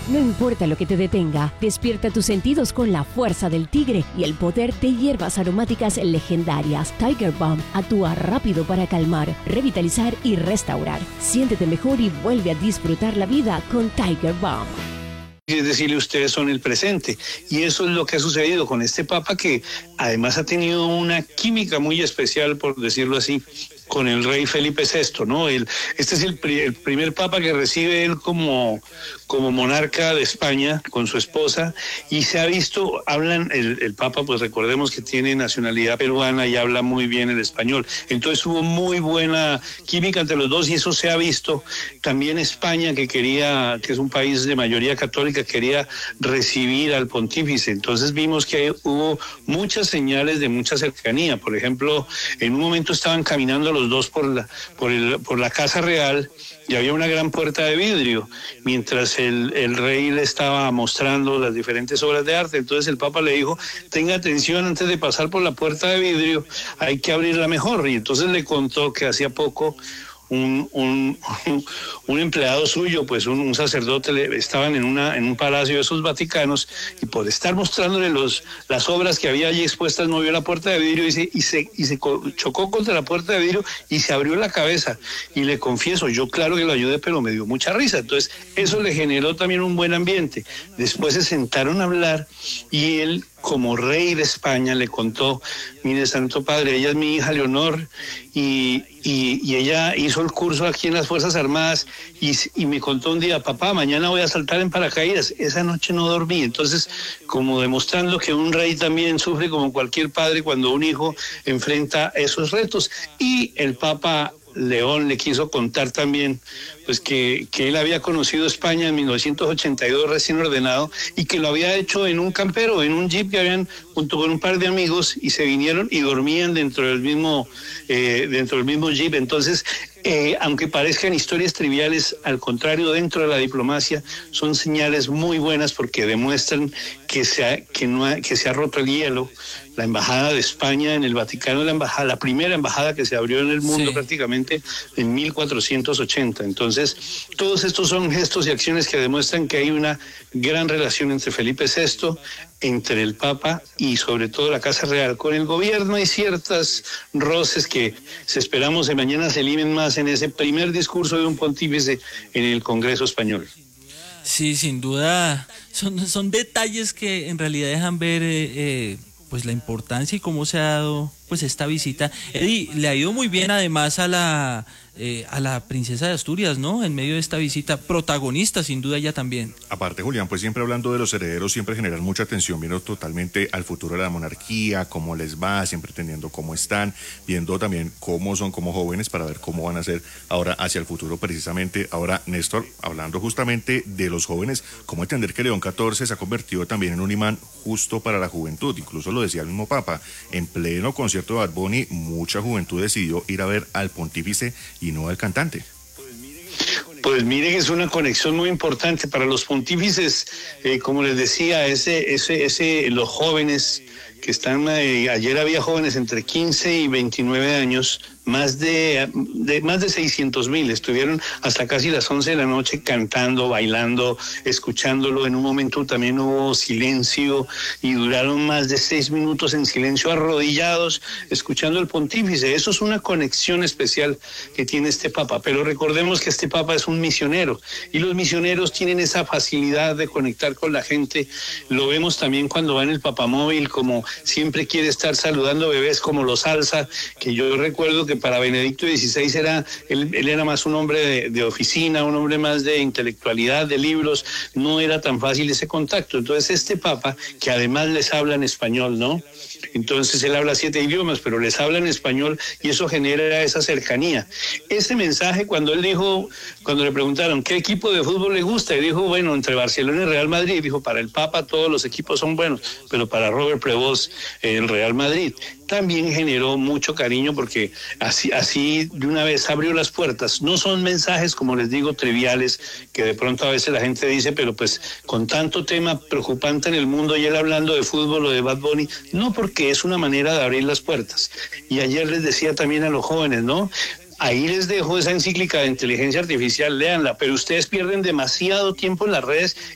No importa lo que te detenga, despierta tus sentidos con la fuerza del tigre y el poder de hierbas aromáticas legendarias. Tiger Balm actúa rápido para calmar, revitalizar y restaurar. Siéntete mejor y vuelve a disfrutar la vida con Tiger Balm. Es decirle, ustedes son el presente. Y eso es lo que ha sucedido con este Papa, que además ha tenido una química muy especial, por decirlo así, con el rey Felipe VI, ¿no? Este es el primer Papa que recibe él como monarca de España con su esposa, y se ha visto, el Papa, pues recordemos que tiene nacionalidad peruana y habla muy bien el español. Entonces hubo muy buena química entre los dos, y eso se ha visto. También España, que es un país de mayoría católica, quería recibir al pontífice. Entonces vimos que hubo muchas señales de mucha cercanía. Por ejemplo, en un momento estaban caminando los dos por la Casa Real, y había una gran puerta de vidrio, mientras el rey le estaba mostrando las diferentes obras de arte. Entonces el Papa le dijo, tenga atención, antes de pasar por la puerta de vidrio, hay que abrirla mejor. Y entonces le contó que hacía poco un empleado suyo, pues un sacerdote, estaban en un palacio de esos vaticanos, y por estar mostrándole las obras que había allí expuestas, no vio la puerta de vidrio y se chocó contra la puerta de vidrio y se abrió la cabeza. Y le confieso, yo claro que lo ayudé, pero me dio mucha risa. Entonces eso le generó también un buen ambiente. Después se sentaron a hablar, y él, como rey de España, le contó, mire, Santo Padre, ella es mi hija Leonor, y ella hizo el curso aquí en las Fuerzas Armadas, y me contó un día, papá, mañana voy a saltar en paracaídas. Esa noche no dormí. Entonces, como demostrando que un rey también sufre como cualquier padre cuando un hijo enfrenta esos retos. Y el Papa León le quiso contar también, pues que él había conocido España en 1982 recién ordenado, y que lo había hecho en un campero, en un jeep que habían junto con un par de amigos, y se vinieron y dormían dentro del mismo jeep. Entonces, aunque parezcan historias triviales, al contrario, dentro de la diplomacia son señales muy buenas, porque demuestran que se ha roto el hielo. La embajada de España en el Vaticano, la primera embajada que se abrió en el mundo, sí, prácticamente en 1480. Entonces, todos estos son gestos y acciones que demuestran que hay una gran relación entre Felipe VI, entre el Papa y sobre todo la Casa Real. Con el gobierno hay ciertas roces que esperamos de mañana se limen más en ese primer discurso de un pontífice en el Congreso Español. Sí, sin duda, son detalles que en realidad dejan ver pues la importancia y cómo se ha dado pues esta visita. Eddie, le ha ido muy bien además a la princesa de Asturias, ¿no? En medio de esta visita, protagonista sin duda ella también. Aparte, Julián, pues siempre hablando de los herederos, siempre generan mucha atención, viendo totalmente al futuro de la monarquía, cómo les va, siempre entendiendo cómo están, viendo también cómo son como jóvenes para ver cómo van a ser ahora hacia el futuro precisamente. Ahora, Néstor, hablando justamente de los jóvenes, cómo entender que León XIV se ha convertido también en un imán justo para la juventud. Incluso lo decía el mismo Papa, en pleno concierto de Bad Bunny, mucha juventud decidió ir a ver al pontífice y no al cantante. Pues miren, es una conexión muy importante para los pontífices, como les decía, los jóvenes que están, ayer había jóvenes entre 15 y 29 años, más de 600,000, estuvieron hasta casi las 11 de la noche cantando, bailando, escuchándolo. En un momento también hubo silencio y duraron más de 6 minutos en silencio, arrodillados, escuchando al pontífice. Eso es una conexión especial que tiene este Papa, pero recordemos que este Papa es un misionero, y los misioneros tienen esa facilidad de conectar con la gente. Lo vemos también cuando va en el papamóvil, como siempre quiere estar saludando bebés, como los alza, que yo recuerdo que para Benedicto XVI él era más un hombre de oficina, un hombre más de intelectualidad, de libros, no era tan fácil ese contacto. Entonces este Papa, que además les habla en español, ¿no? Entonces él habla 7 idiomas, pero les habla en español, y eso genera esa cercanía. Ese mensaje, cuando le preguntaron qué equipo de fútbol le gusta, y dijo, bueno, entre Barcelona y Real Madrid, y dijo, para el Papa todos los equipos son buenos, pero para Robert Prevost el Real Madrid. También generó mucho cariño, porque así de una vez abrió las puertas. No son mensajes, como les digo, triviales, que de pronto a veces la gente dice, pero pues con tanto tema preocupante en el mundo y él hablando de fútbol o de Bad Bunny, no, porque es una manera de abrir las puertas. Y ayer les decía también a los jóvenes, ¿no? Ahí les dejo esa encíclica de inteligencia artificial, léanla, pero ustedes pierden demasiado tiempo en las redes